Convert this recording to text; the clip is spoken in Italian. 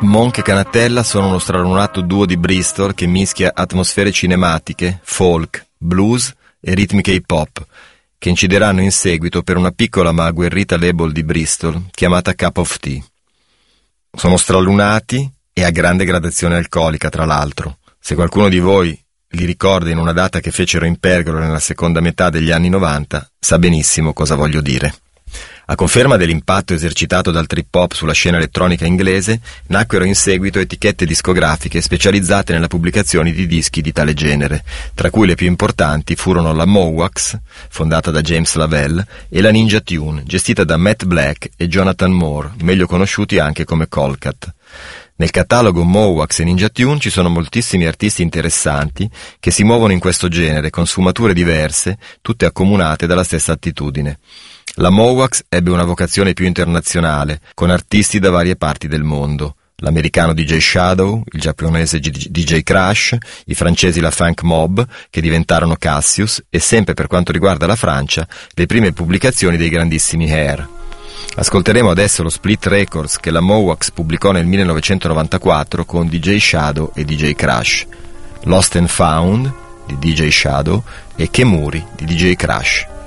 Monk e Cannatella sono uno stralunato duo di Bristol che mischia atmosfere cinematiche, folk, blues e ritmiche hip hop, che incideranno in seguito per una piccola ma agguerrita label di Bristol chiamata Cup of Tea. Sono stralunati e a grande gradazione alcolica, tra l'altro. Se qualcuno di voi li ricorda in una data che fecero in Pergolo nella seconda metà degli anni 90, sa benissimo cosa voglio dire. A conferma dell'impatto esercitato dal trip-hop sulla scena elettronica inglese, nacquero in seguito etichette discografiche specializzate nella pubblicazione di dischi di tale genere, tra cui le più importanti furono la Mowax, fondata da James Lavelle, e la Ninja Tune, gestita da Matt Black e Jonathan Moore, meglio conosciuti anche come Colcat. Nel catalogo Mowax e Ninja Tune ci sono moltissimi artisti interessanti che si muovono in questo genere con sfumature diverse, tutte accomunate dalla stessa attitudine. La Mowax ebbe una vocazione più internazionale, con artisti da varie parti del mondo. L'americano DJ Shadow, il giapponese DJ Crash, i francesi la Funk Mob, che diventarono Cassius, e sempre per quanto riguarda la Francia, le prime pubblicazioni dei grandissimi Hair. Ascolteremo adesso lo split records che la Mowax pubblicò nel 1994 con DJ Shadow e DJ Crash, Lost and Found di DJ Shadow e Kemuri di DJ Crash.